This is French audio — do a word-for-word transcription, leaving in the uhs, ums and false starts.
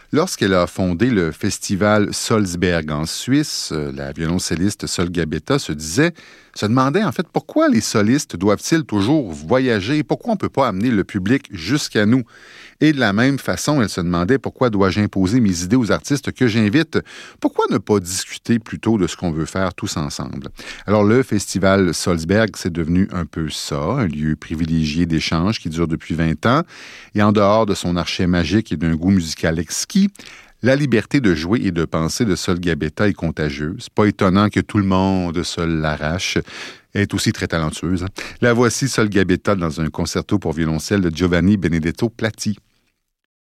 Lorsqu'elle a fondé le festival Salzberg en Suisse, la violoncelliste Sol Gabetta se disait, se demandait en fait pourquoi les solistes doivent-ils toujours voyager, pourquoi on ne peut pas amener le public jusqu'à nous. Et de la même façon, elle se demandait pourquoi dois-je imposer mes idées aux artistes que j'invite, pourquoi ne pas discuter plutôt de ce qu'on veut faire tous ensemble. Alors le festival Salzberg, c'est devenu un peu ça, un lieu privilégié d'échange qui dure depuis vingt ans, et en dehors de son archet magique et d'un goût musical exquis, la liberté de jouer et de penser de Sol Gabetta est contagieuse. Pas étonnant que tout le monde se l'arrache. Elle est aussi très talentueuse. La voici, Sol Gabetta, dans un concerto pour violoncelle de Giovanni Benedetto Platti.